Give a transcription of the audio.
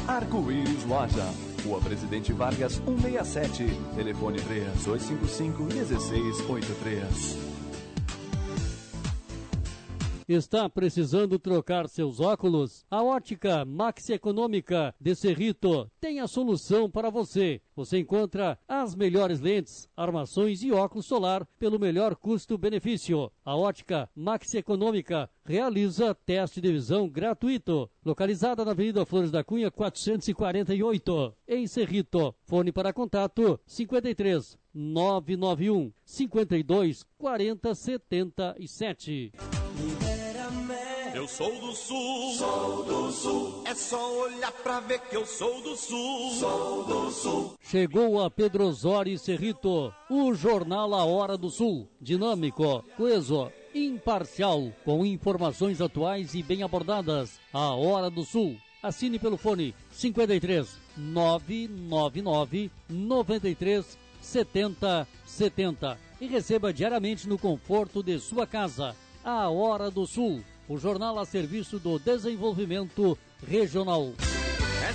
Arco-Íris Loja, Rua Presidente Vargas 167, telefone 3855-1683. Está precisando trocar seus óculos? A Ótica Maxi Econômica de Cerrito tem a solução para você. Você encontra as melhores lentes, armações e óculos solar pelo melhor custo-benefício. A Ótica Maxi Econômica realiza teste de visão gratuito. Localizada na Avenida Flores da Cunha 448, em Cerrito. Fone para contato 53 991 52 40 77. Eu sou do Sul, sou do Sul. É só olhar pra ver que eu sou do Sul, sou do Sul. Chegou a Pedro Osório e Cerrito, o jornal A Hora do Sul. Dinâmico, coeso, imparcial, com informações atuais e bem abordadas. A Hora do Sul. Assine pelo fone 53 999 93 70 70 e receba diariamente no conforto de sua casa. A Hora do Sul, o jornal a serviço do desenvolvimento regional.